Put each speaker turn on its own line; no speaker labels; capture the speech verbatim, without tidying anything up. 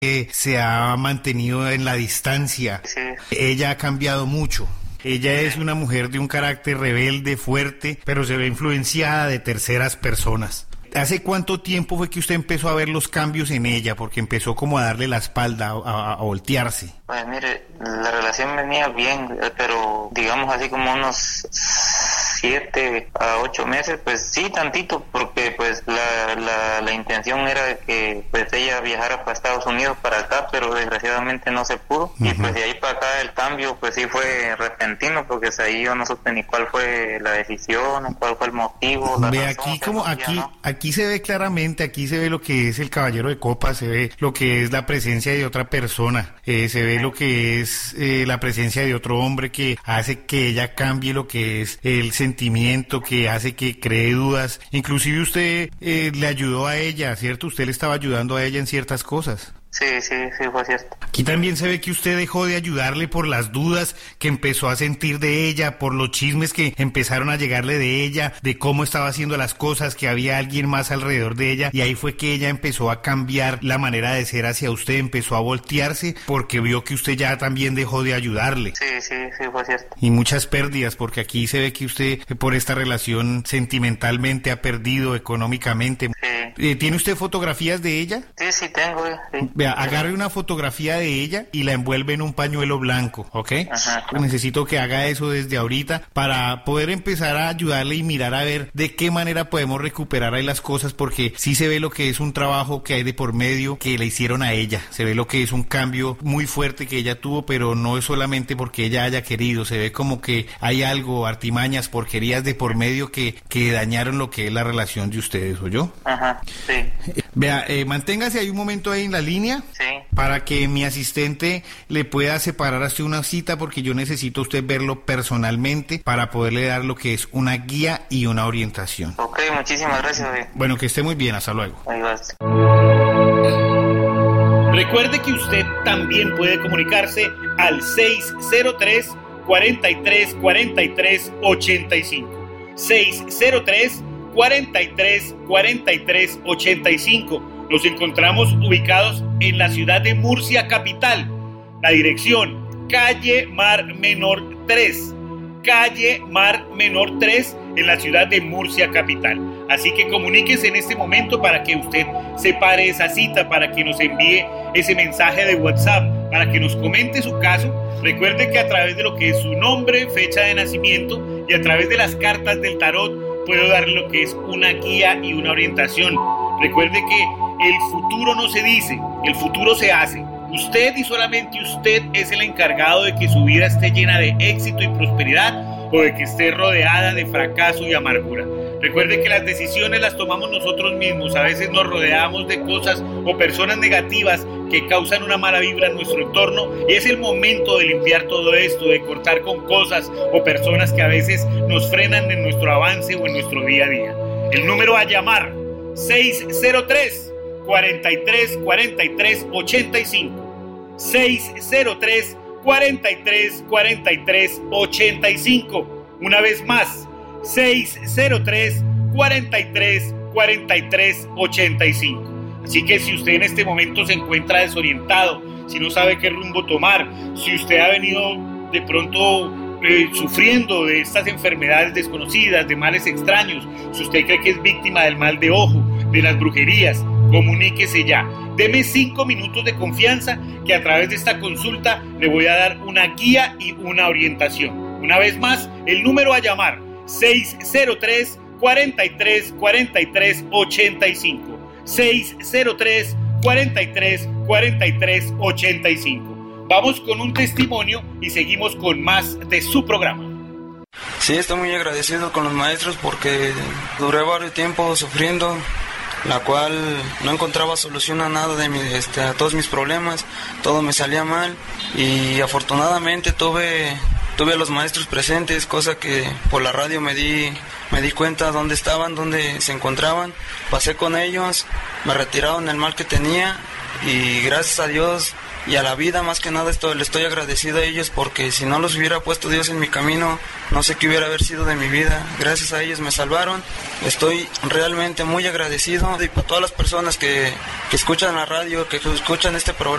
eh, se ha mantenido en la distancia.
Sí.
Ella ha cambiado mucho. Ella es una mujer de un carácter rebelde, fuerte, pero se ve influenciada de terceras personas. ¿Hace cuánto tiempo fue que usted empezó a ver los cambios en ella? Porque empezó como a darle la espalda, a, a, a voltearse.
Pues mire, la relación venía bien, pero digamos así como unos siete a ocho meses, pues sí, tantito, porque pues la, la, la intención era de que pues ella viajara para Estados Unidos, para acá, pero desgraciadamente no se pudo. Uh-huh. Y pues de ahí para acá el cambio pues sí fue repentino, porque pues, ahí yo no supe ni cuál fue la decisión, o cuál fue el motivo. La
Ve
razón,
aquí como
no,
aquí,
no.
aquí se ve claramente, aquí se ve lo que es el caballero de copas, se ve lo que es la presencia de otra persona, eh, se ve lo que es eh, la presencia de otro hombre que hace que ella cambie lo que es el sentimiento, que hace que cree dudas. Inclusive usted eh, le ayudó a ella, ¿cierto? Usted le estaba ayudando a ella en ciertas cosas.
Sí, sí, sí, fue cierto.
Aquí también se ve que usted dejó de ayudarle por las dudas que empezó a sentir de ella, por los chismes que empezaron a llegarle de ella, de cómo estaba haciendo las cosas, que había alguien más alrededor de ella, y ahí fue que ella empezó a cambiar la manera de ser hacia usted, empezó a voltearse porque vio que usted ya también dejó de ayudarle.
Sí, sí, sí, fue cierto.
Y muchas pérdidas, porque aquí se ve que usted por esta relación sentimentalmente ha perdido económicamente.
Sí.
Eh, ¿Tiene usted fotografías de ella?
Sí, sí, tengo, sí.
Vea, agarre una fotografía de ella y la envuelve en un pañuelo blanco, ¿ok?
Ajá.
Necesito que haga eso desde ahorita para poder empezar a ayudarle y mirar a ver de qué manera podemos recuperar ahí las cosas, porque sí se ve lo que es un trabajo que hay de por medio que le hicieron a ella, se ve lo que es un cambio muy fuerte que ella tuvo, pero no es solamente porque ella haya querido, se ve como que hay algo, artimañas, porquerías de por medio que, que dañaron lo que es la relación de ustedes, ¿oyó?
Ajá, sí.
Vea, eh, manténgase ahí un momento ahí en la línea.
Sí.
Para que mi asistente le pueda separar hasta una cita, porque yo necesito usted verlo personalmente para poderle dar lo que es una guía y una orientación.
Ok, muchísimas gracias.
Bueno, que esté muy bien, hasta luego.
Ahí vas.
Recuerde que usted también puede comunicarse al seis cero tres, cuatro tres, cuatro tres, ocho cinco. seis cero tres, cuatro tres, cuatro tres, ocho cinco. Nos encontramos ubicados en la ciudad de Murcia capital. La dirección, calle Mar Menor tres. Calle Mar Menor tres en la ciudad de Murcia capital. Así que comuníquese en este momento para que usted separe esa cita, para que nos envíe ese mensaje de WhatsApp, para que nos comente su caso. Recuerde que a través de lo que es su nombre, fecha de nacimiento y a través de las cartas del tarot puedo darle lo que es una guía y una orientación. Recuerde que el futuro no se dice, el futuro se hace. Usted y solamente usted es el encargado de que su vida esté llena de éxito y prosperidad o de que esté rodeada de fracaso y amargura. Recuerde que las decisiones las tomamos nosotros mismos. A veces nos rodeamos de cosas o personas negativas que causan una mala vibra en nuestro entorno y es el momento de limpiar todo esto, de cortar con cosas o personas que a veces nos frenan en nuestro avance o en nuestro día a día. El número a llamar, seis cero tres, cuatro tres, cuatro tres, ocho cinco. seis cero tres, cuatro tres, cuatro tres, ocho cinco. Una vez más, seis cero tres, cuatro tres, cuatro tres, ocho cinco. Así que si usted en este momento se encuentra desorientado, si no sabe qué rumbo tomar, si usted ha venido de pronto eh, sufriendo de estas enfermedades desconocidas, de males extraños, si usted cree que es víctima del mal de ojo, de las brujerías, comuníquese ya. Deme cinco minutos de confianza que a través de esta consulta le voy a dar una guía y una orientación. Una vez más, el número a llamar, seis cero tres, cuatro tres, cuatro tres, ocho cinco. seis cero tres, cuatro tres, cuatro tres, ocho cinco. Vamos con un testimonio y seguimos con más de su programa.
Sí, estoy muy agradecido con los maestros porque duré varios tiempos sufriendo, la cual no encontraba solución a nada de mi, este, a todos mis problemas, todo me salía mal y afortunadamente tuve, tuve a los maestros presentes, cosa que por la radio me di, me di cuenta dónde estaban, dónde se encontraban, pasé con ellos, me retiraron el mal que tenía y gracias a Dios y a la vida más que nada. Esto le estoy agradecido a ellos porque si no los hubiera puesto Dios en mi camino, no sé qué hubiera haber sido de mi vida. Gracias a ellos me salvaron. Estoy realmente muy agradecido, y para todas las personas que, que escuchan la radio, que escuchan este programa.